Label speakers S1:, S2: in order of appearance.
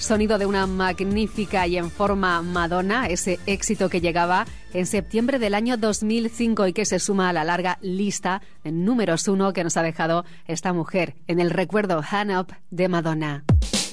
S1: Sonido de una magnífica y en forma Madonna, ese éxito que llegaba en septiembre del año 2005 y que se suma a la larga lista de números 1 que nos ha dejado esta mujer en el recuerdo Hand Up de Madonna.